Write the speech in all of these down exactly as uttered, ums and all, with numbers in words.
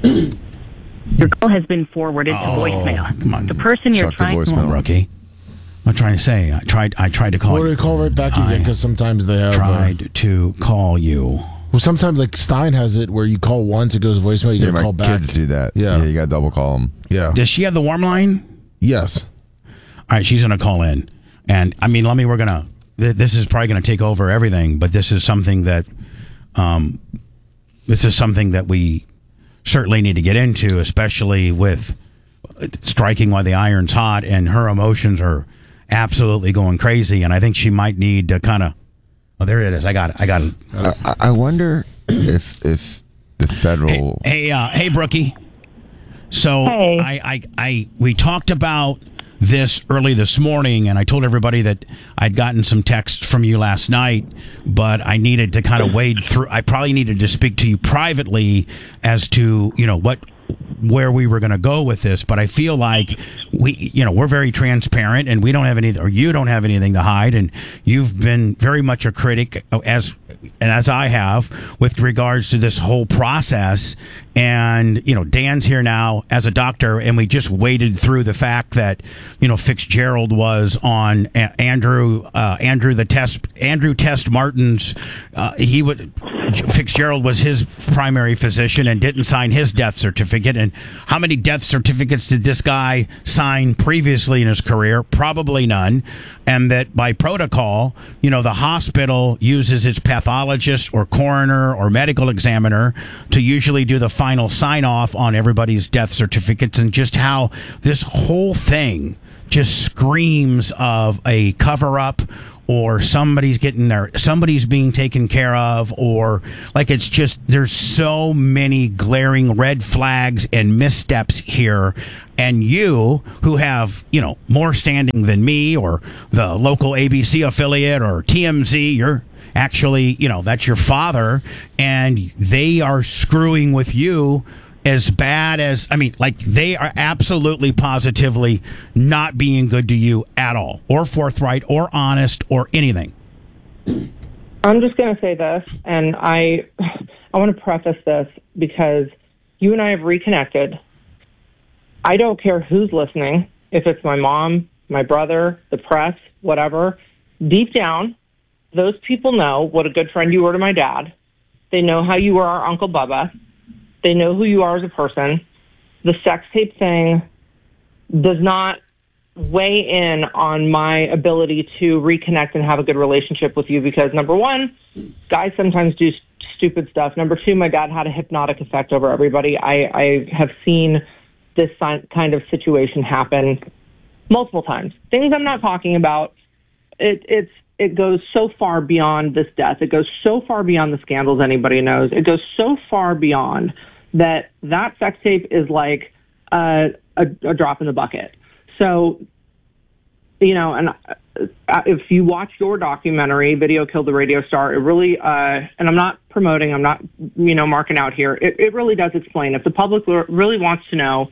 Your call has been forwarded oh, to voicemail. Come on. The person you're Chuck the trying to... voicemail. Come on, rookie. I'm trying to say, I tried I tried to call Or you. they call right back again, because sometimes they have... tried Uh, to call you. well, sometimes, like, Stein has it where you call once, it goes voicemail, you Yeah, got to my call back. kids do that. Yeah. Yeah, you got to double call them. Yeah. Does she have the warm line? Yes. All right, she's going to call in. And, I mean, let me, we're going to, th- this is probably going to take over everything, but this is something that, um, this is something that we certainly need to get into, especially with striking while the iron's hot, and her emotions are absolutely going crazy. And I think she might need to kind of, oh, there it is. I got it. I got it. I, I wonder if if the federal... Hey, hey, uh, hey Brookie. So Hey. I, I, I, we talked about this early this morning, and I told everybody that I'd gotten some texts from you last night, but I needed to kind of wade through. I probably needed to speak to you privately as to, you know, what, where we were going to go with this. But I feel like we, you know, we're very transparent, and we don't have any, or you don't have anything to hide, and you've been very much a critic, as and as I have, with regards to this whole process. And, you know, Dan's here now as a doctor, and we just waded through the fact that, you know, Fitzgerald was on A- Andrew, uh, Andrew the test, Andrew Test Martin's, uh, he would, Fitzgerald was his primary physician and didn't sign his death certificate. And how many death certificates did this guy sign previously in his career? Probably none. And that by protocol, you know, the hospital uses its pathologist or coroner or medical examiner to usually do the final sign off on everybody's death certificates, and just how this whole thing just screams of a cover up, or somebody's getting their, somebody's being taken care of, or like, it's just, there's so many glaring red flags and missteps here. And you, who have, you know, more standing than me or the local A B C affiliate or T M Z, you're actually, you know, that's your father, and they are screwing with you as bad as, I mean, like, they are absolutely positively not being good to you at all, or forthright, or honest, or anything. I'm just going to say this, and I I want to preface this because you and I have reconnected. I don't care who's listening, if it's my mom, my brother, the press, whatever. Deep down, those people know what a good friend you were to my dad. They know how you were our Uncle Bubba. They know who you are as a person. The sex tape thing does not weigh in on my ability to reconnect and have a good relationship with you because, number one, guys sometimes do st- stupid stuff. Number two, my dad had a hypnotic effect over everybody. I, I have seen this si- kind of situation happen multiple times. Things I'm not talking about. It, it's it goes so far beyond this death. It goes so far beyond the scandals anybody knows. It goes so far beyond that that sex tape is like uh, a, a drop in the bucket. So, you know, and uh, if you watch your documentary, Video Killed the Radio Star, it really, uh, and I'm not promoting, I'm not, you know, marking out here. It, it really does explain. If the public really wants to know,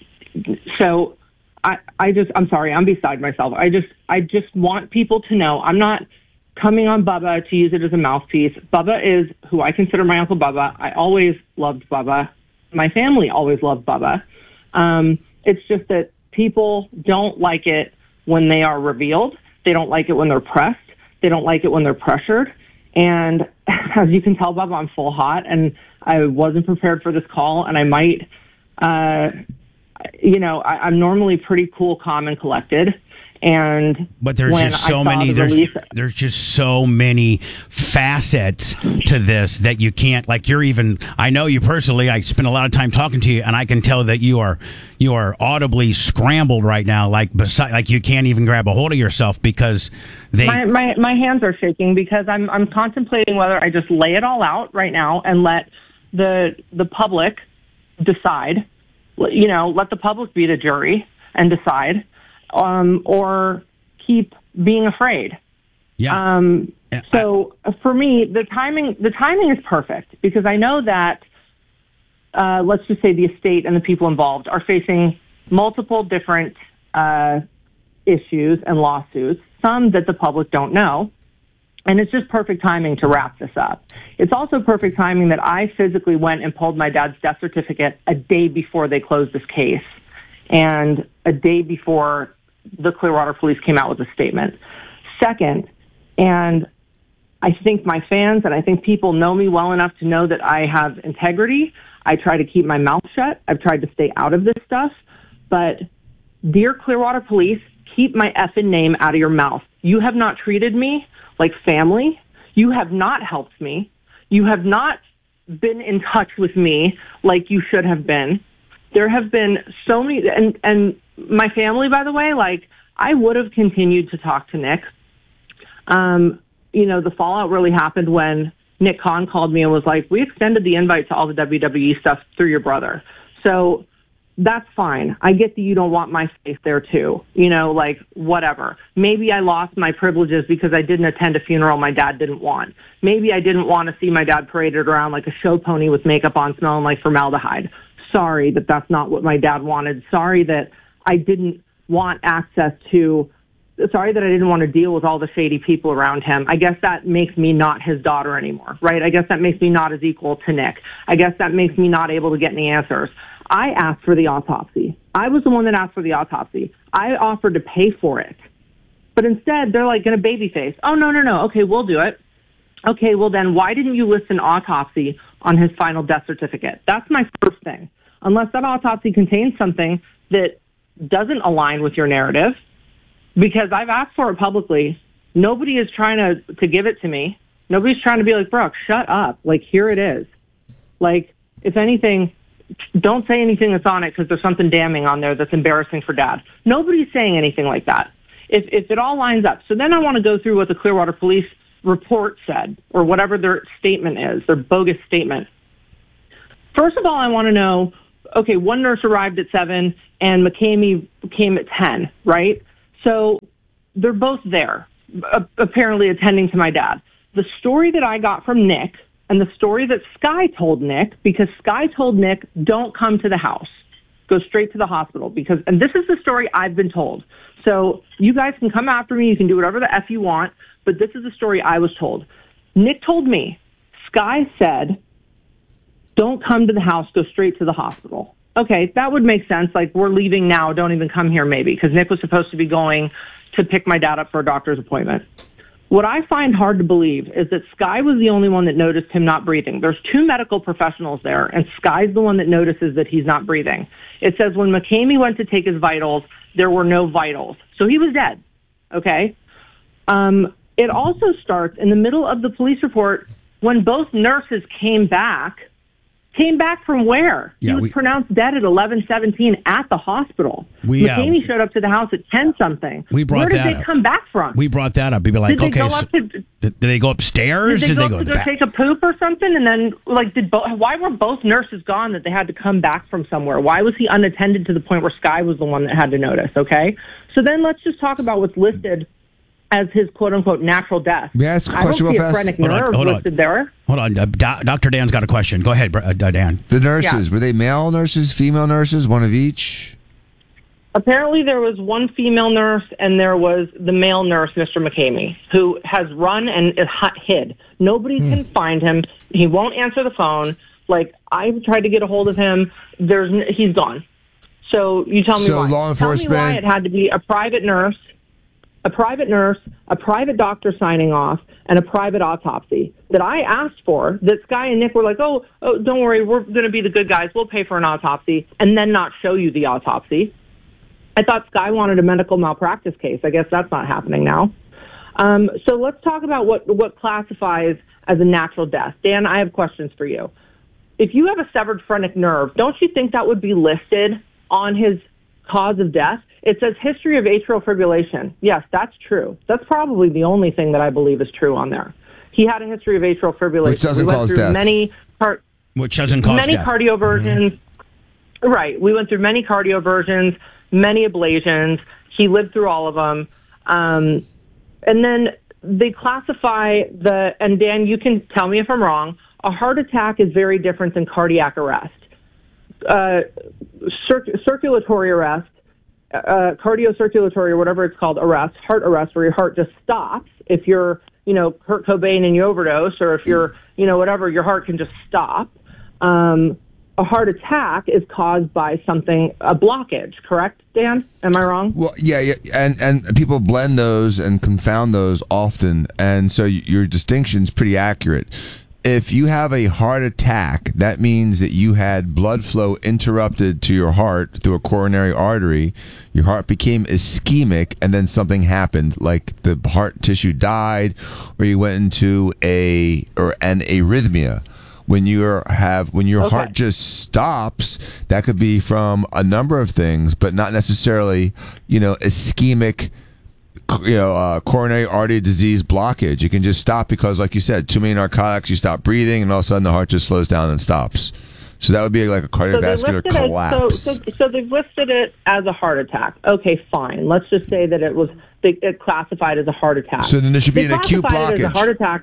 so I, I just, I'm sorry, I'm beside myself. I just, I just want people to know I'm not coming on Bubba to use it as a mouthpiece. Bubba is who I consider my Uncle Bubba. I always loved Bubba. My family always loved Bubba. Um, it's just that people don't like it when they are revealed. They don't like it when they're pressed. They don't like it when they're pressured. And as you can tell, Bubba, I'm full hot, and I wasn't prepared for this call, and I might, uh, you know, I, I'm normally pretty cool, calm, and collected. And but there's when just so I many the there's, release, there's just so many facets to this that you can't, like, you're even, I know you personally, I spend a lot of time talking to you, and I can tell that you are you are audibly scrambled right now, like beside, like you can't even grab a hold of yourself because they my, my my hands are shaking because I'm I'm contemplating whether I just lay it all out right now and let the the public decide, you know, let the public be the jury and decide. Um, or keep being afraid. Yeah. Um, so I, for me, the timing the timing is perfect because I know that uh, let's just say the estate and the people involved are facing multiple different uh, issues and lawsuits. Some that the public don't know, And it's just perfect timing to wrap this up. It's also perfect timing that I physically went and pulled my dad's death certificate a day before they closed this case and a day before the Clearwater police came out with a statement. Second, and I think my fans and I think people know me well enough to know that I have integrity. I try to keep my mouth shut. I've tried to stay out of this stuff. But dear Clearwater police, keep my effing name out of your mouth. You have not treated me like family. You have not helped me. You have not been in touch with me like you should have been. There have been so many, and, and my family, by the way, like, I would have continued to talk to Nick. Um, you know, the fallout really happened when Nick Khan called me and was like, we extended the invite to all the W W E stuff through your brother. So that's fine. I get that you don't want my face there too. You know, like, whatever. Maybe I lost my privileges because I didn't attend a funeral my dad didn't want. Maybe I didn't want to see my dad paraded around like a show pony with makeup on smelling like formaldehyde. Sorry that that's not what my dad wanted. Sorry that I didn't want access to, sorry that I didn't want to deal with all the shady people around him. I guess that makes me not his daughter anymore, right? I guess that makes me not as equal to Nick. I guess that makes me not able to get any answers. I asked for the autopsy. I was the one that asked for the autopsy. I offered to pay for it. But instead, they're like going to babyface. Oh, no, no, no. Okay, we'll do it. Okay, well then, why didn't you list an autopsy on his final death certificate? That's my first thing. Unless that autopsy contains something that doesn't align with your narrative, because I've asked for it publicly. Nobody is trying to, to give it to me. Nobody's trying to be like, Brooke, shut up. Like, here it is. Like, if anything, don't say anything that's on it because there's something damning on there that's embarrassing for Dad. Nobody's saying anything like that. If, if it all lines up. So then I want to go through what the Clearwater Police report said, or whatever their statement is, their bogus statement. First of all, I want to know, okay, one nurse arrived at seven and McCamey came at ten, right? So they're both there, apparently attending to my dad. The story that I got from Nick and the story that Sky told Nick, because Sky told Nick, don't come to the house, go straight to the hospital, because, and this is the story I've been told. So you guys can come after me, you can do whatever the F you want, but this is the story I was told. Nick told me, Sky said, don't come to the house, go straight to the hospital. Okay, that would make sense. Like, we're leaving now, don't even come here maybe, because Nick was supposed to be going to pick my dad up for a doctor's appointment. What I find hard to believe is that Sky was the only one that noticed him not breathing. There's two medical professionals there, and Sky's the one that notices that he's not breathing. It says when McCamey went to take his vitals, there were no vitals. So he was dead, okay? Um, it also starts in the middle of the police report when both nurses came back. Came back from where? Yeah, he was we, pronounced dead at eleven seventeen at the hospital. We, McCamey uh, showed up to the house at ten something. We brought Where did that they up. come back from? We brought that up. People like, did they okay, go so, up to, did, did they go upstairs? Did they did go they go up to to go the back? take a poop or something? And then, like, did both? Why were both nurses gone that they had to come back from somewhere? Why was he unattended to the point where Sky was the one that had to notice? Okay, so then let's just talk about what's listed as his quote-unquote natural death. May I ask a I question don't see real a fast? phrenic Hold on, nerve hold on. listed there. Hold on, uh, Do- Doctor Dan's got a question. Go ahead, uh, Dan. The nurses, Yeah. were they male nurses, female nurses, one of each? Apparently there was one female nurse and there was the male nurse, Mister McCamey, who has run and is hid. Nobody Hmm. can find him. He won't answer the phone. Like, I've tried to get a hold of him. There's n- he's gone. So you tell me So why. law Tell me why enforcement- it had to be a private nurse, a private nurse, a private doctor signing off, and a private autopsy that I asked for, that Sky and Nick were like, oh, oh don't worry, we're going to be the good guys. We'll pay for an autopsy, and then not show you the autopsy. I thought Sky wanted a medical malpractice case. I guess that's not happening now. Um, so let's talk about what, what classifies as a natural death. Dan, I have questions for you. If you have a severed phrenic nerve, don't you think that would be listed on his cause of death? It says history of atrial fibrillation. Yes, that's true. That's probably the only thing that I believe is true on there. He had a history of atrial fibrillation. Which doesn't we went cause through death. Many car- Which doesn't cause many death. cardioversions. Mm-hmm. Right. We went through many cardioversions, many ablations. He lived through all of them. Um, and then they classify the, and Dan, you can tell me if I'm wrong, a heart attack is very different than cardiac arrest. Uh, cir- circulatory arrest, uh, cardiocirculatory or whatever it's called, arrest, heart arrest, where your heart just stops if you're, you know, Kurt Cobain and you overdose, or if you're, you know, whatever, your heart can just stop. Um, a heart attack is caused by something, a blockage, correct, Dan? Am I wrong? Well, yeah, yeah, and and people blend those and confound those often, and so y- your distinction's pretty accurate. If you have a heart attack, that means that you had blood flow interrupted to your heart through a coronary artery. Your heart became ischemic, and then something happened, like the heart tissue died, or you went into a or an arrhythmia. When you have when your Okay. heart just stops, that could be from a number of things, but not necessarily, you know, ischemic, you know, uh, coronary artery disease blockage. You can just stop because, like you said, too many narcotics, you stop breathing, and all of a sudden the heart just slows down and stops. So that would be like a So they cardiovascular listed it, collapse. so, so, so they've listed it as a heart attack. Okay, fine. Let's just say that it was they, it classified as a heart attack. So then there should be They an acute classified it as a blockage. heart attack.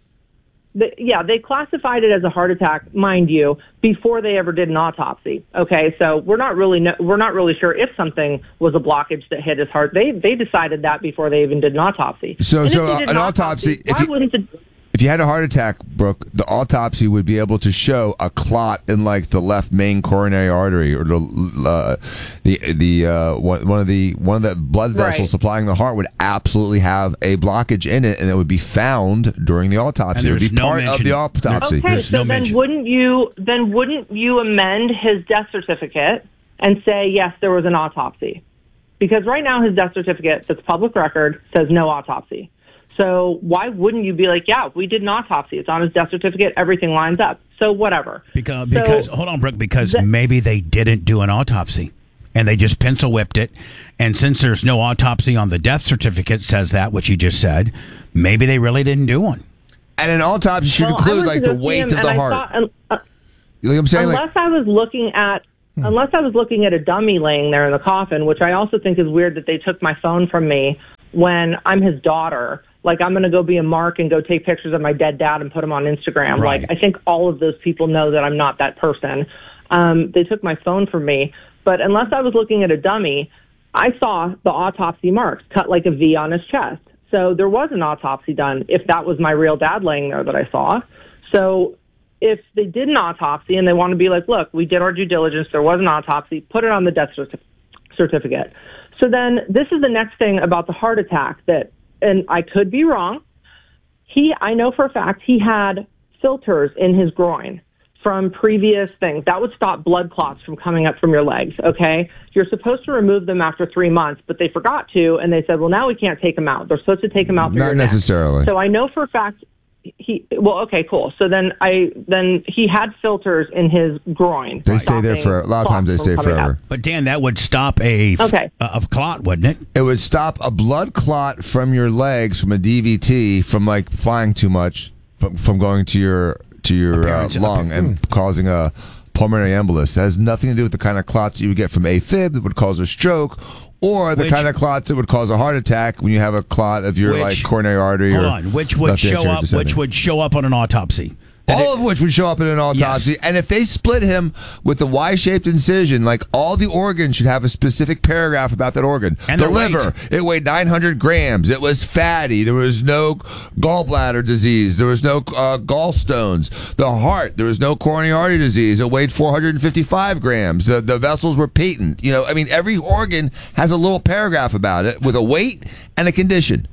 The, yeah, they classified it as a heart attack, mind you, before they ever did an autopsy. Okay, so we're not really no, we're not really sure if something was a blockage that hit his heart. They they decided that before they even did an autopsy. So- And if so, they uh, did an autopsy, if why you- wouldn't the If you had a heart attack, Brooke, the autopsy would be able to show a clot in like the left main coronary artery, or the uh, the the uh, one one of the one of the blood vessels Right. supplying the heart would absolutely have a blockage in it, and it would be found during the autopsy. And It would be there's no part of mention- the autopsy. Okay, There's so no then mention. wouldn't you then wouldn't you amend his death certificate and say yes, there was an autopsy? Because right now his death certificate, that's public record, says no autopsy. So why wouldn't you be like, yeah, we did an autopsy. It's on his death certificate. Everything lines up. So whatever. Because, So- because hold on, Brooke, because The- maybe they didn't do an autopsy and they just pencil whipped it. And since there's no autopsy on the death certificate says that, which you just said, maybe they really didn't do one. And an autopsy should Well, I include went like to the go see weight him, of the and I heart. thought- uh, uh, You know what I'm saying? Like, unless I was looking at unless I was looking at a dummy laying there in the coffin, which I also think is weird that they took my phone from me when I'm his daughter. Like, I'm going to go be a mark and go take pictures of my dead dad and put them on Instagram. Right. Like, I think all of those people know that I'm not that person. Um, they took my phone from me. But unless I was looking at a dummy, I saw the autopsy marks cut like a V on his chest. So there was an autopsy done if that was my real dad laying there that I saw. So if they did an autopsy and they want to be like, look, we did our due diligence, there was an autopsy, put it on the death certi- certificate. So then this is the next thing about the heart attack that, and I could be wrong. He, I know for a fact, he had filters in his groin from previous things. That would stop blood clots from coming up from your legs, okay? You're supposed to remove them after three months, but they forgot to, and they said, well, now we can't take them out. They're supposed to take them out through not your neck. necessarily. So I know for a fact he, well, okay, cool. So then I, then he had filters in his groin. They stay there stopping for a lot of times. They clots stay from coming forever. up. But Dan, that would stop a, Okay. a, a clot, wouldn't it? It would stop a blood clot from your legs from a D V T from like flying too much from, from going to your to your uh, Appearance- lung and causing a pulmonary embolus. It has nothing to do with the kind of clots you would get from AFib that would cause a stroke, or the Which- kind of clots that would cause a heart attack when you have a clot of your Which- like coronary artery. Hold or on, which would left show anterior up, which descending. would show up on an autopsy. That All it- of which would show up in an autopsy. Yes. And if they split him with the Y-shaped incision, like all the organs should have a specific paragraph about that organ. And the their weight. liver, it weighed nine hundred grams. It was fatty. There was no gallbladder disease. There was no uh, gallstones. The heart, there was no coronary artery disease. It weighed four hundred fifty-five grams. The, the vessels were patent. You know, I mean, every organ has a little paragraph about it with a weight and a condition.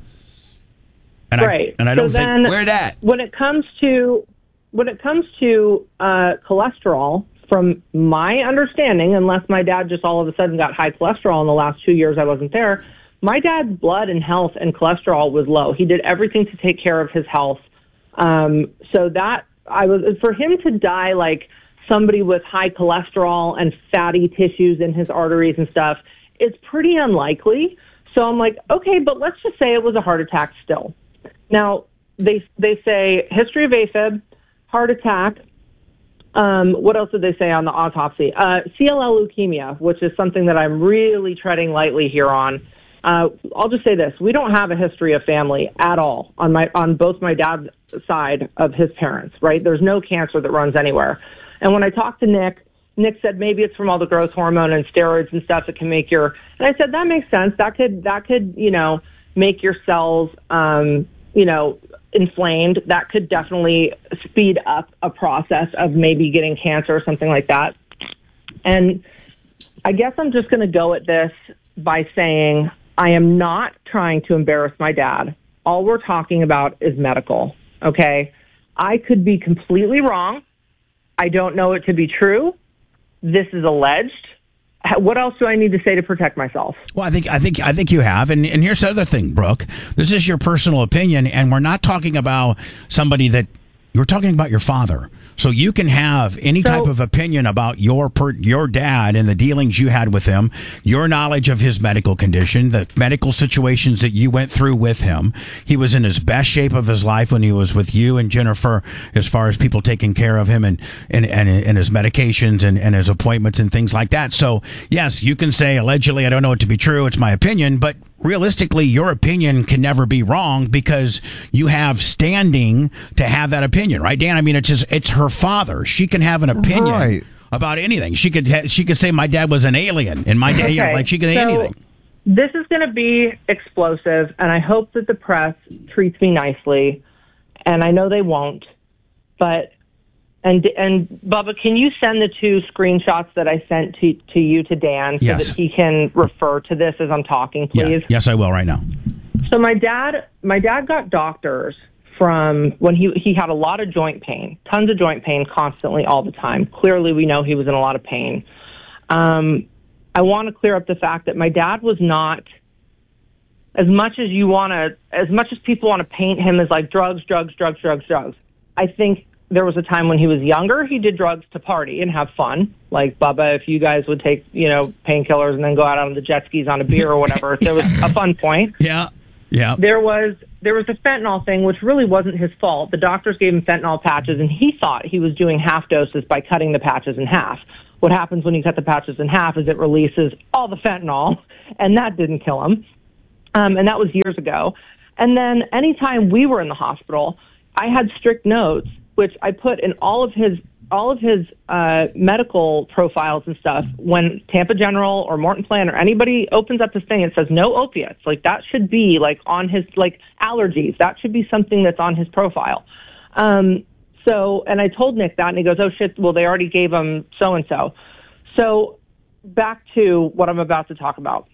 and Right. I, and I So don't think then- Where that? When it comes to when it comes to uh, cholesterol, from my understanding, unless my dad just all of a sudden got high cholesterol in the last two years I wasn't there, my dad's blood and health and cholesterol was low. He did everything to take care of his health. Um, so that I was for him to die like somebody with high cholesterol and fatty tissues in his arteries and stuff, it's pretty unlikely. So I'm like, okay, but let's just say it was a heart attack still. Now, they they say history of AFib, heart attack. Um, what else did they say on the autopsy? Uh, C L L leukemia, which is something that I'm really treading lightly here on. Uh, I'll just say this: we don't have a history of family at all on my on both my dad's side of his parents. Right? There's no cancer that runs anywhere. And when I talked to Nick, Nick said maybe it's from all the growth hormone and steroids and stuff that can make your. And I said that makes sense. That could that could you know make your cells um, you know inflamed, that could definitely speed up a process of maybe getting cancer or something like that. And I guess I'm just going to go at this by saying I am not trying to embarrass my dad. All we're talking about is medical, okay? I could be completely wrong. I don't know it to be true. This is alleged. What else do I need to say to protect myself? Well, I think I think I think you have, and and here's the other thing, Brooke. This is your personal opinion, and we're not talking about somebody that you're talking about your father. So you can have any So- type of opinion about your per, your dad and the dealings you had with him, your knowledge of his medical condition, the medical situations that you went through with him. He was in his best shape of his life when he was with you and Jennifer, as far as people taking care of him and and, and, and his medications and, and his appointments and things like that. So, yes, you can say, allegedly, I don't know it to be true, it's my opinion, but realistically, your opinion can never be wrong because you have standing to have that opinion, right, Dan? I mean, it's just, it's her father. She can have an opinion Right. about anything. She could ha- she could say my dad was an alien, and my dad, you know, Okay, like she could say so anything. This is going to be explosive, and I hope that the press treats me nicely, and I know they won't. But and and Bubba, can you send the two screenshots that I sent to to you to Dan so Yes. that he can refer to this as I'm talking, Yeah. please? Yes, I will right now. So my dad, my dad got doctors from when he he had a lot of joint pain, tons of joint pain, constantly, all the time. Clearly, we know he was in a lot of pain. Um, I want to clear up the fact that my dad was not, as much as you want to, as much as people want to paint him as like drugs, drugs, drugs, drugs, drugs. I think there was a time when he was younger, he did drugs to party and have fun. Like, Bubba, if you guys would take, you know, painkillers and then go out on the jet skis on a beer or whatever, there was a fun point. Yeah, yeah. There was there was a fentanyl thing, which really wasn't his fault. The doctors gave him fentanyl patches, and he thought he was doing half doses by cutting the patches in half. What happens when you cut the patches in half is it releases all the fentanyl, and that didn't kill him. Um, and that was years ago. And then anytime we were in the hospital, I had strict notes, which I put in all of his all of his uh, medical profiles and stuff. When Tampa General or Morton Plan or anybody opens up this thing, it says no opiates. Like, that should be like on his, like, allergies. That should be something that's on his profile. Um, so, and I told Nick that, and he goes, oh shit, well, they already gave him so and so. So back to what I'm about to talk about.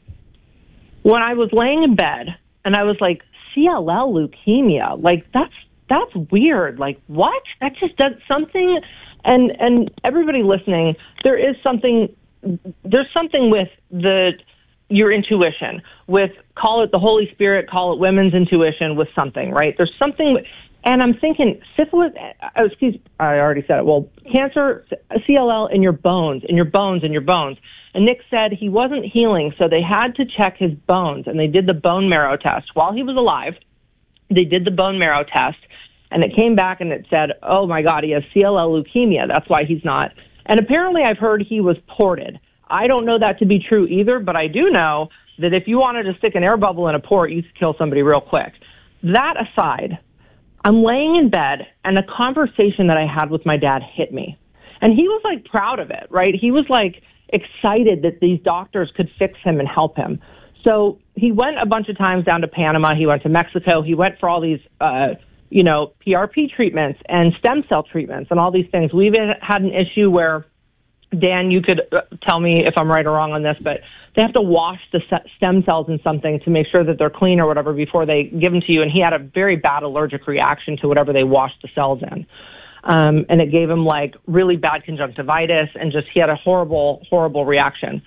When I was laying in bed and I was like, C L L leukemia, like, that's That's weird. Like, what? That just does something. And and everybody listening, there is something. There's something with the your intuition. With, call it the Holy Spirit, call it women's intuition. With something, right? There's something. And I'm thinking syphilis. Oh, excuse. I already said it. Well, cancer, C L L in your bones, in your bones, in your bones. And Nick said he wasn't healing, so they had to check his bones, and they did the bone marrow test while he was alive. They did the bone marrow test, and it came back and it said, oh, my God, he has C L L leukemia. That's why he's not. And apparently I've heard he was ported. I don't know that to be true either, but I do know that if you wanted to stick an air bubble in a port, you could kill somebody real quick. That aside, I'm laying in bed, and a conversation that I had with my dad hit me. And he was, like, proud of it, right? He was, like, excited that these doctors could fix him and help him. So he went a bunch of times down to Panama. He went to Mexico. He went for all these, uh, you know, P R P treatments and stem cell treatments and all these things. We even had an issue where, Dan, you could tell me if I'm right or wrong on this, but they have to wash the stem cells in something to make sure that they're clean or whatever before they give them to you. And he had a very bad allergic reaction to whatever they washed the cells in. Um, and it gave him, like, really bad conjunctivitis, and just he had a horrible, horrible reaction.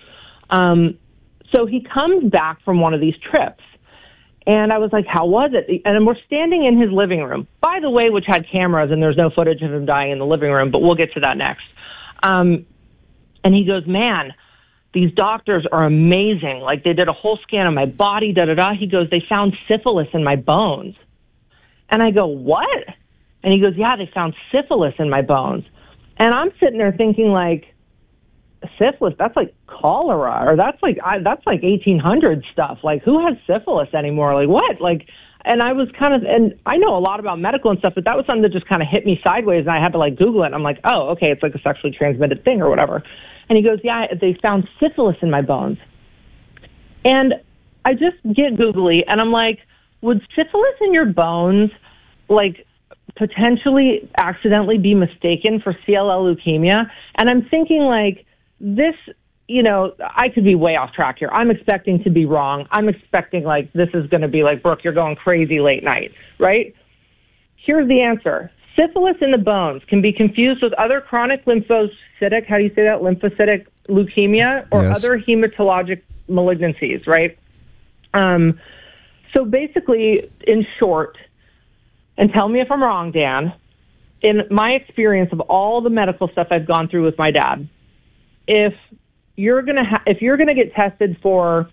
Um So he comes back from one of these trips, and I was like, how was it? And we're standing in his living room, by the way, which had cameras, and there's no footage of him dying in the living room, but we'll get to that next. Um, and he goes, man, these doctors are amazing. Like, they did a whole scan of my body, da-da-da. He goes, they found syphilis in my bones. And I go, what? And he goes, yeah, they found syphilis in my bones. And I'm sitting there thinking, like, syphilis, that's like cholera, or that's like I, that's like eighteen hundred stuff. Like, who has syphilis anymore? Like, what? Like, and I was kind of, and I know a lot about medical and stuff, but that was something that just kind of hit me sideways, and I had to, like, Google it. And I'm like, oh, okay, it's like a sexually transmitted thing or whatever. And he goes, yeah, they found syphilis in my bones. And I just get googly, and I'm like, would syphilis in your bones like potentially accidentally be mistaken for C L L leukemia. And I'm thinking like this, you know, I could be way off track here. I'm expecting to be wrong. I'm expecting like this is going to be like, Brooke, you're going crazy late night, right? Here's the answer. Syphilis in the bones can be confused with other chronic lymphocytic, how do you say that, lymphocytic leukemia or Yes. other hematologic malignancies, right? Um, so basically, in short, and tell me if I'm wrong, Dan, in my experience of all the medical stuff I've gone through with my dad, if you're gonna ha- if you're gonna get tested for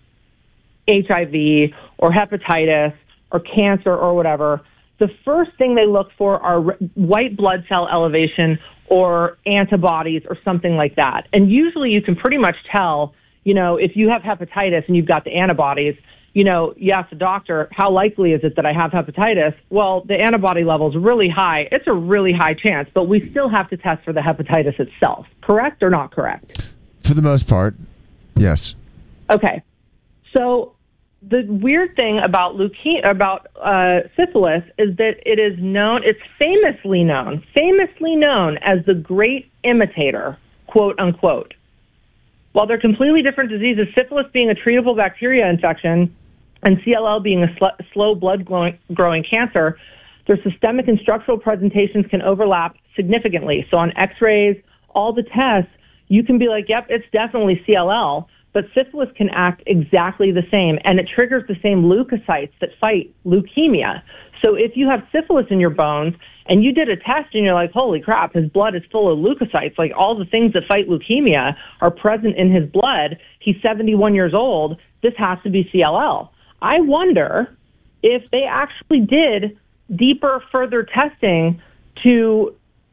H I V or hepatitis or cancer or whatever, the first thing they look for are re- white blood cell elevation or antibodies or something like that. And usually you can pretty much tell, you know, if you have hepatitis and you've got the antibodies, you know, you ask the doctor, how likely is it that I have hepatitis? Well, the antibody level is really high. It's a really high chance, but we still have to test for the hepatitis itself. Correct or not correct? For the most part, yes. Okay. So the weird thing about leukemia, about uh, syphilis is that it is known, it's famously known, famously known as the great imitator, quote unquote. While they're completely different diseases, syphilis being a treatable bacteria infection and C L L being a sl- slow blood growing, growing cancer, their systemic and structural presentations can overlap significantly. So on x-rays, all the tests, you can be like, yep, it's definitely C L L, but syphilis can act exactly the same, and it triggers the same leukocytes that fight leukemia. So if you have syphilis in your bones and you did a test and you're like, holy crap, his blood is full of leukocytes, like all the things that fight leukemia are present in his blood, he's seventy-one years old, this has to be C L L. I wonder if they actually did deeper, further testing to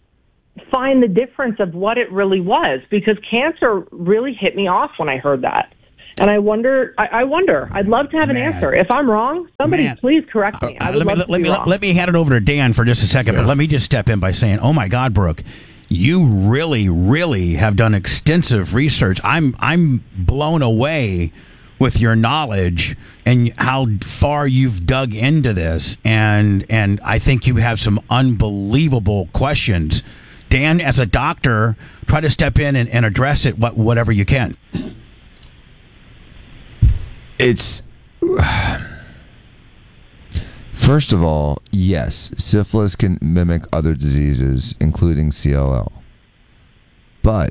find the difference of what it really was, because cancer really hit me off when I heard that. And I wonder, I, I wonder, I'd love to have an Man. answer. If I'm wrong, somebody Man. please correct me. I Uh, would let me love let, to let be me wrong. let me hand it over to Dan for just a second, but let me just step in by saying, "Oh my God, Brooke, you really, really have done extensive research. I'm I'm blown away with your knowledge and how far you've dug into this, and and I think you have some unbelievable questions." Dan, as a doctor, try to step in and, and address it what, whatever you can. It's first of all, yes, syphilis can mimic other diseases, including C L L. But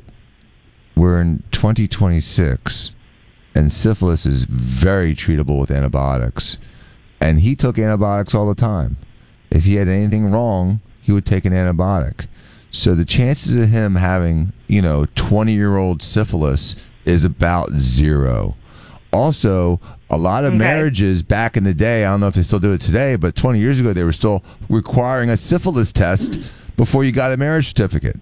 we're in twenty twenty-six, and syphilis is very treatable with antibiotics. And he took antibiotics all the time. If he had anything wrong, he would take an antibiotic. So the chances of him having, you know, twenty-year-old syphilis is about zero. Also, a lot of Okay. marriages back in the day, I don't know if they still do it today, but twenty years ago, they were still requiring a syphilis test before you got a marriage certificate.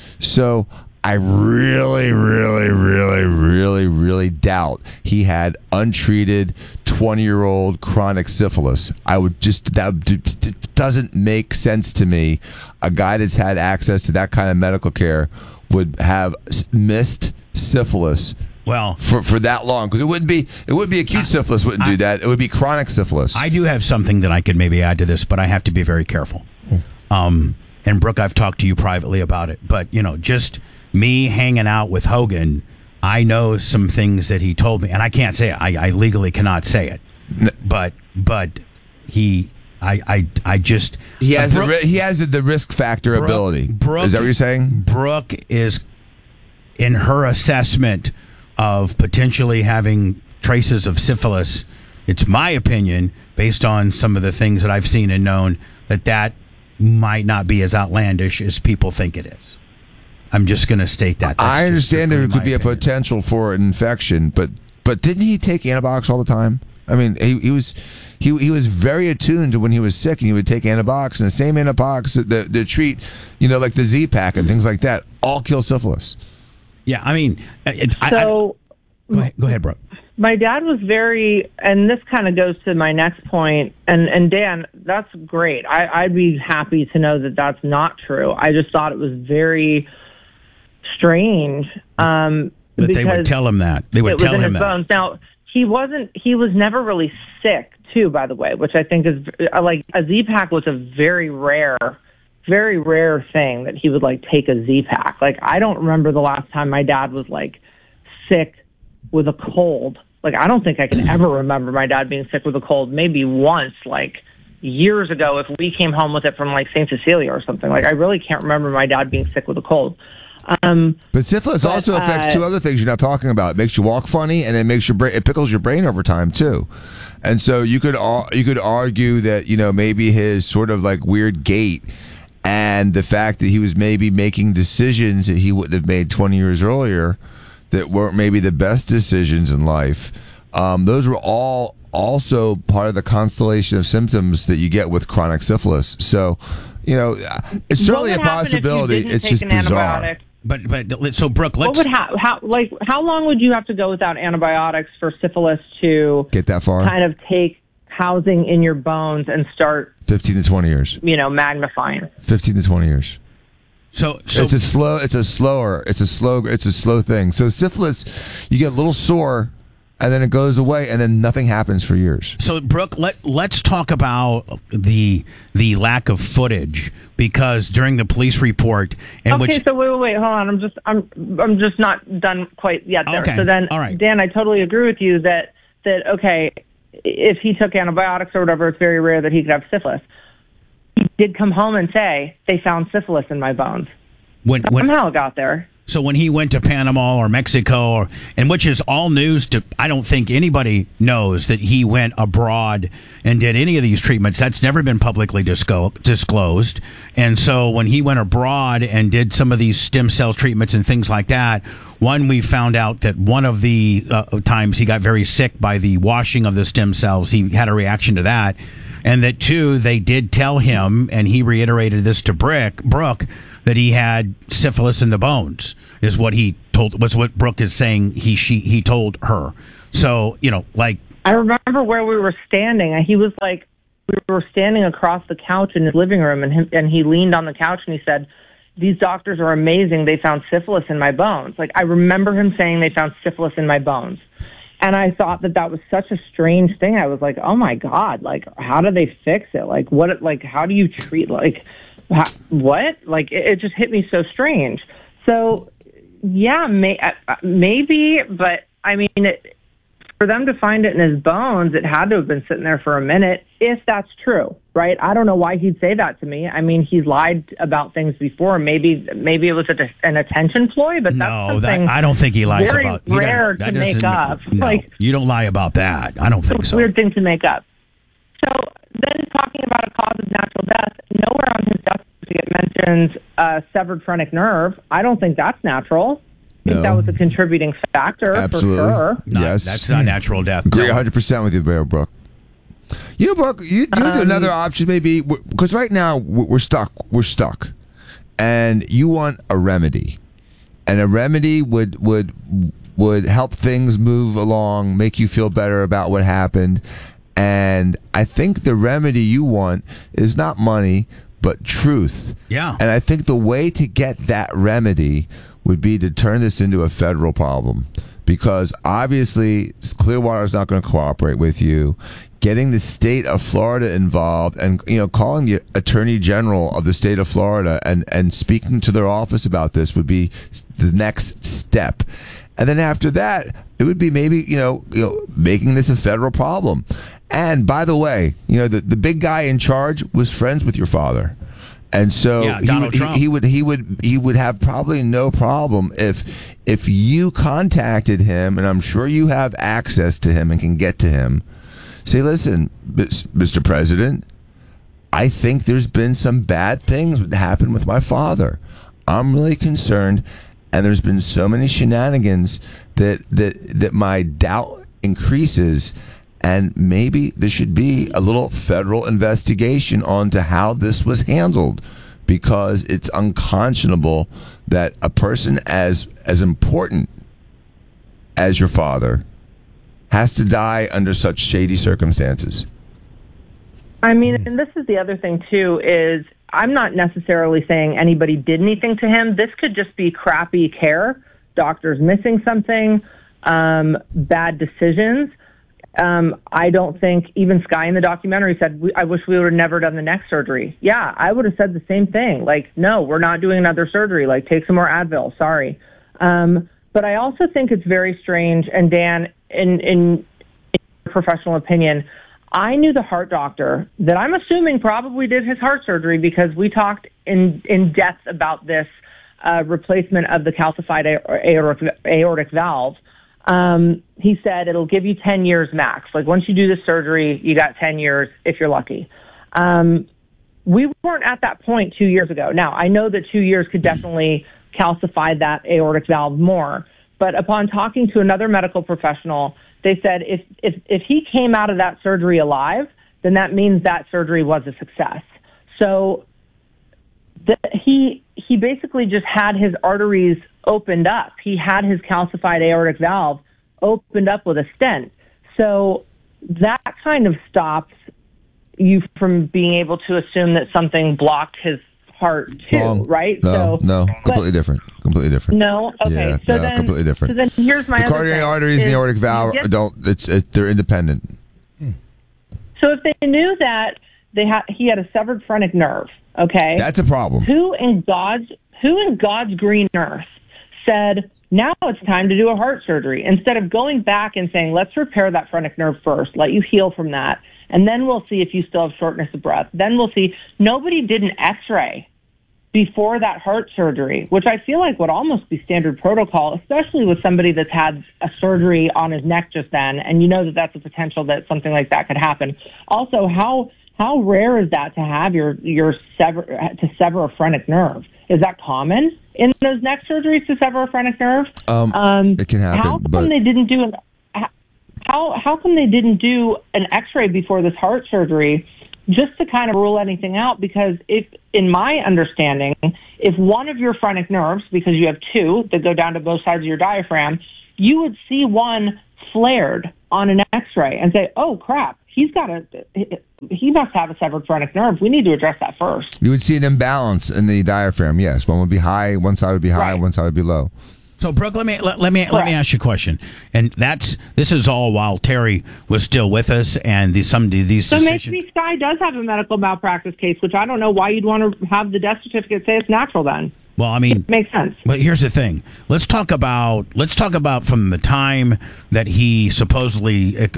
So I really, really, really, really, really doubt he had untreated twenty-year-old chronic syphilis. I would just, that d- d- doesn't make sense to me. A guy that's had access to that kind of medical care would have s- missed syphilis Well, for, for that long, because it wouldn't be it would be acute syphilis wouldn't do that. It would be chronic syphilis. I do have something that I could maybe add to this, but I have to be very careful. Um, and Brooke, I've talked to you privately about it, but you know, just me hanging out with Hogan, I know some things that he told me, and I can't say it. I, I legally cannot say it, but but he, I I, I just he has uh, the ri- he has the risk factor Brooke- ability. Brooke- Is that what you're saying? Brooke is in her assessment of potentially having traces of syphilis. It's my opinion, based on some of the things that I've seen and known, that that might not be as outlandish as people think it is. I'm just going to state that. That's I just understand there strictly could my be a opinion. potential for an infection, but but didn't he take antibiotics all the time? I mean, he, he was he he was very attuned to when he was sick, and he would take antibiotics, and the same antibiotics that, that, that treat, you know, like the Z-Pack and things like that, all kill syphilis. Yeah, I mean, it, I, So I, go ahead, go ahead, Brooke. my dad was very, and this kind of goes to my next point, and, and Dan, that's great. I, I'd be happy to know that that's not true. I just thought it was very strange. Um, But they would because tell him that. They would it was tell in him his that. bones. Now, he wasn't, he was never really sick, too, by the way, which I think is uh, like a Z-Pack was a very rare, very rare thing that he would like take a Z-Pack. Like, I don't remember the last time my dad was like sick with a cold. Like, I don't think I can ever remember my dad being sick with a cold. Maybe once, like years ago, if we came home with it from like Saint Cecilia or something. Like, I really can't remember my dad being sick with a cold. Um, but syphilis but, also affects uh, two other things you're not talking about. It makes you walk funny, and it makes your brain, it pickles your brain over time too. And so you could ar- you could argue that, you know, maybe his sort of like weird gait and the fact that he was maybe making decisions that he wouldn't have made twenty years earlier that weren't maybe the best decisions in life. Um, those were all also part of the constellation of symptoms that you get with chronic syphilis. So, you know, it's certainly a possibility. It's just bizarre. Antibiotic? But but so Brooke, let's What would ha- how like how long would you have to go without antibiotics for syphilis to get that far? Kind of take housing in your bones and start fifteen to twenty years. You know, magnifying. Fifteen to twenty years. So, so it's a slow. It's a slower. It's a slow. It's a slow thing. So syphilis, you get a little sore, and then it goes away, and then nothing happens for years. So, Brooke, let let's talk about the the lack of footage, because during the police report, in okay, which so wait, wait, wait, hold on. I'm just I'm I'm just not done quite yet there. Okay, So then, all right. Dan, I totally agree with you that that okay, if he took antibiotics or whatever, it's very rare that he could have syphilis. He did come home and say they found syphilis in my bones. when when Somehow it got there. So when he went to Panama or Mexico, or and which is all news to, I don't think anybody knows that he went abroad and did any of these treatments. That's never been publicly disco- disclosed. And so when he went abroad and did some of these stem cell treatments and things like that, one, we found out that one of the uh, times he got very sick by the washing of the stem cells. He had a reaction to that. And that, two, they did tell him, and he reiterated this to Brick, Brooke, that he had syphilis in the bones, is what he told, was what Brooke is saying he she he told her. So, you know, like... I remember where we were standing. He was like, we were standing across the couch in his living room, and him, and he leaned on the couch and he said, "These doctors are amazing. They found syphilis in my bones." Like, I remember him saying they found syphilis in my bones. And I thought that that was such a strange thing. I was like, oh my God, like, how do they fix it? Like, what, like, how do you treat, like, how, what? Like, it, it just hit me so strange. So, yeah, may, uh, maybe, but I mean, it, for them to find it in his bones, it had to have been sitting there for a minute, if that's true, right? I don't know why he'd say that to me. I mean, he's lied about things before. Maybe maybe it was a, an attention ploy, but that's no, something that, I don't think he lies very about... he rare doesn't- that to make doesn't- up. No, Like, you don't lie about that. I don't think it's so. a weird thing to make up. So then talking about a cause of natural death, nowhere on his death certificate mentions uh, severed phrenic nerve. I don't think that's natural. I think No. that was a contributing factor Absolutely. for sure. Not- Yes. That's not natural death. Agree No. one hundred percent with you, Bear Brooke. You know, Brooke, you, you do Um, another option maybe, because right now we're we're stuck. We're stuck. And you want a remedy. And a remedy would would would help things move along, make you feel better about what happened. And I think the remedy you want is not money, but truth. Yeah. And I think the way to get that remedy would be to turn this into a federal problem, because obviously Clearwater is not going to cooperate with you. Getting the state of Florida involved, and you know, calling the Attorney General of the state of Florida and and speaking to their office about this would be the next step. And then after that, it would be maybe you know, you know making this a federal problem. And by the way, you know, the, the big guy in charge was friends with your father. And so Yeah, he, Donald would, Trump. he, he would he would he would have probably no problem if if you contacted him, and I'm sure you have access to him and can get to him. Say, listen, Mister President, I think there's been some bad things that happened with my father. I'm really concerned, and there's been so many shenanigans that that that my doubt increases. And maybe there should be a little federal investigation onto how this was handled, because it's unconscionable that a person as as important as your father has to die under such shady circumstances. I mean, and this is the other thing, too, is I'm not necessarily saying anybody did anything to him. This could just be crappy care, doctors missing something, um, bad decisions. Um, I don't think even Sky in the documentary said, I wish we would have never done the neck surgery. Yeah, I would have said the same thing. Like, no, we're not doing another surgery. Like, take some more Advil. Sorry. Um, but I also think it's very strange. And Dan, in, in, in your professional opinion, I knew the heart doctor that I'm assuming probably did his heart surgery because we talked in, in depth about this uh, replacement of the calcified aortic, aortic valve. Um, he said it'll give you ten years max. Like once you do this surgery, you got ten years if you're lucky. Um, we weren't at that point two years ago. Now, I know that two years could definitely calcify that aortic valve more. But upon talking to another medical professional, they said if, if, if he came out of that surgery alive, then that means that surgery was a success. So the, he he basically just had his arteries opened up. He had his calcified aortic valve opened up with a stent. So that kind of stops you from being able to assume that something blocked his heart too, Wrong. right? No, so, no, completely but, different. Completely different. No, okay. Yeah, so no, then, completely different. So then here's my the other coronary thing, arteries and the aortic valve get, don't. It's it, they're independent. So if they knew that they had he had a severed phrenic nerve, okay, That's a problem. Who in God's who in God's green earth said now it's time to do a heart surgery instead of going back and saying let's repair that phrenic nerve first, let you heal from that, and then we'll see if you still have shortness of breath. Then we'll see. Nobody did an X-ray before that heart surgery, which I feel like would almost be standard protocol, especially with somebody that's had a surgery on his neck just then, and you know that that's a potential that something like that could happen. Also, how how rare is that to have your your sever to sever a phrenic nerve? Is that common in those neck surgeries to sever a phrenic nerve? Um, um, it can happen. How come but they didn't do an how how come they didn't do an X-ray before this heart surgery? Just to kind of rule anything out, because if, in my understanding, if one of your phrenic nerves, because you have two that go down to both sides of your diaphragm, you would see one flared on an X-ray and say, "Oh crap, he's got a he must have a severed phrenic nerve. We need to address that first." you would see an imbalance in the diaphragm. Yes, one would be high, one side would be high, Right. one side would be low. So, Brooke, let me let, let me let Correct. me ask you a question, and that's this is all while Terry was still with us, and the, some of these So decisions. maybe Sky does have a medical malpractice case, which I don't know why you'd want to have the death certificate say it's natural then. Well, I mean, Makes sense. but here's the thing. Let's talk about let's talk about from the time that he supposedly uh,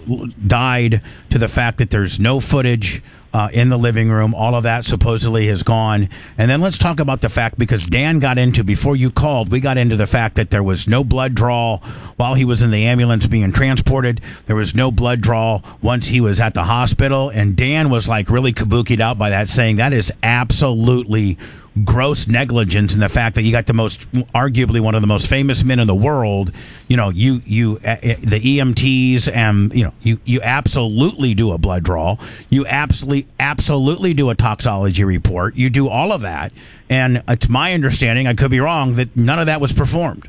died to the fact that there's no footage uh, in the living room. All of that supposedly has gone. And then let's talk about the fact, because Dan got into, before you called, we got into the fact that there was no blood draw while he was in the ambulance being transported. There was no blood draw once he was at the hospital. And Dan was like really kabukied out by that, saying that is absolutely gross negligence in the fact that you got the most, arguably one of the most famous men in the world, you know, you, you, uh, the E M Ts, and, you know, you, you absolutely do a blood draw. You absolutely, absolutely do a toxology report. You do all of that. And it's my understanding, I could be wrong, that none of that was performed.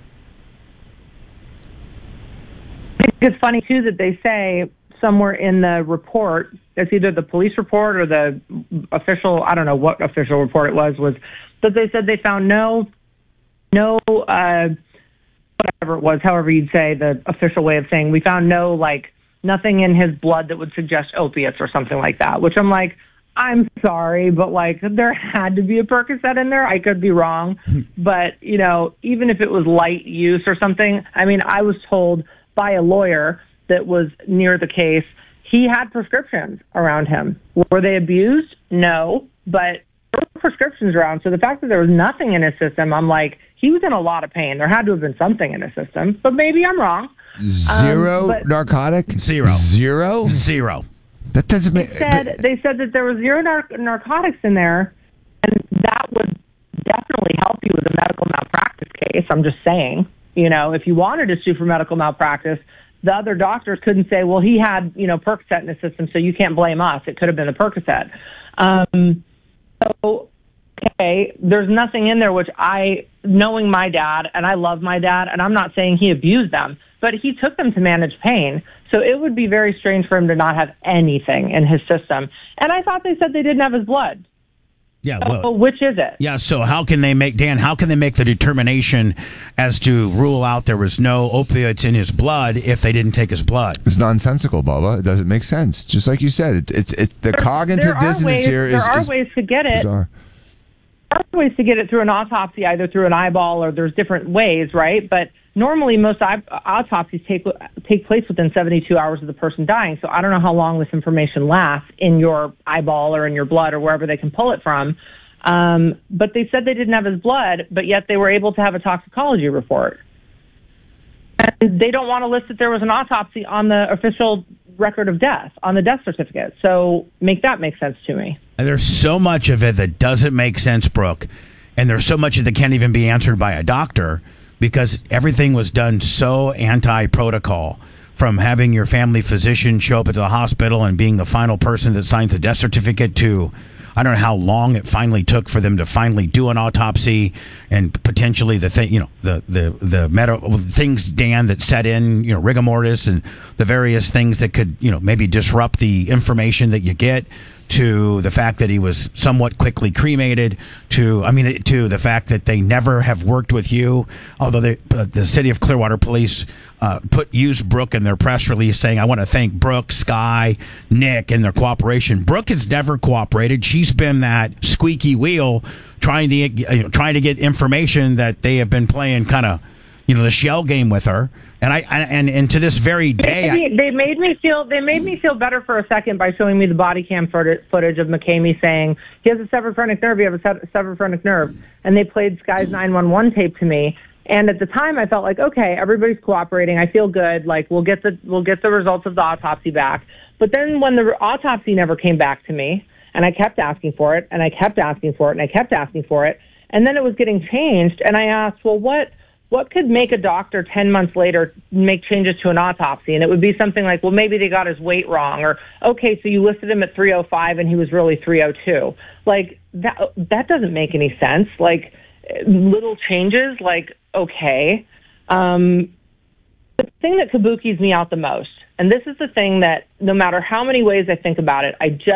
I think it's funny, too, that they say somewhere in the report, it's either the police report or the official, I don't know what official report it was, was that they said they found no, no, uh, whatever it was, however you'd say the official way of saying, we found no, like, nothing in his blood that would suggest opiates or something like that, which I'm like, I'm sorry, but, like, there had to be a Percocet in there. I could be wrong. But, you know, even if it was light use or something, I mean, I was told by a lawyer that was near the case, he had prescriptions around him. Were they abused? No, but there were prescriptions around. So the fact that there was nothing in his system, I'm like, he was in a lot of pain. There had to have been something in his system, but maybe I'm wrong. Zero Um, but- narcotic? Zero. Zero? Zero. That doesn't make Said, they said that there was zero nar- narcotics in there, and that would definitely help you with a medical malpractice case. I'm just saying, you know, if you wanted to sue for medical malpractice, the other doctors couldn't say, well, he had, you know, Percocet in his system, so you can't blame us. It could have been the Percocet. Um, so, okay, there's nothing in there which I, knowing my dad, and I love my dad, and I'm not saying he abused them, but he took them to manage pain. So it would be very strange for him to not have anything in his system. And I thought they said they didn't have his blood. Yeah, Oh, well, which is it? yeah. So how can they make Dan? How can they make the determination as to rule out there was no opioids in his blood if they didn't take his blood? It's nonsensical, Bubba. It doesn't make sense. Just like you said, it, it's it's the There- cognitive there are dissonance ways, here is There are is ways to get it. bizarre. There are ways to get it through an autopsy, either through an eyeball or there's different ways, right? But normally most eye- autopsies take take place within seventy-two hours of the person dying. So I don't know how long this information lasts in your eyeball or in your blood or wherever they can pull it from. Um, but they said they didn't have his blood, but yet they were able to have a toxicology report. And they don't want to list that there was an autopsy on the official record of death, on the death certificate. So make that make sense to me. And there's so much of it that doesn't make sense, Brooke. And there's so much that can't even be answered by a doctor because everything was done so anti-protocol, from having your family physician show up at the hospital and being the final person that signs the death certificate to, I don't know how long it finally took for them to finally do an autopsy and potentially the thing, you know, the, the, the meta things, Dan, that set in, you know, rigor mortis and the various things that could, you know, maybe disrupt the information that you get, to the fact that he was somewhat quickly cremated, to, I mean, to the fact that they never have worked with you, although they, uh, the city of Clearwater Police uh, put used Brooke in their press release saying, I want to thank Brooke, Sky, Nick, and their cooperation. Brooke has never cooperated. She's been that squeaky wheel trying to, you know, trying to get information that they have been playing kind of, you know, the shell game with her. And I and and to this very day, they, they made me feel they made me feel better for a second by showing me the body cam footage of McCamey saying he has a severed phrenic nerve, you have a severed phrenic nerve, and they played Sky's nine one one tape to me. And at the time, I felt like, okay, everybody's cooperating. I feel good. Like we'll get the we'll get the results of the autopsy back. But then when the autopsy never came back to me, and I kept asking for it, and I kept asking for it, and I kept asking for it, and then it was getting changed, and I asked, well, what? What could make a doctor ten months later make changes to an autopsy? And it would be something like, well, maybe they got his weight wrong, or, okay, so you listed him at three oh five and he was really three oh two. Like, that that doesn't make any sense. Like, little changes, like, okay. Um, the thing that kabukis me out the most, and this is the thing that no matter how many ways I think about it, I just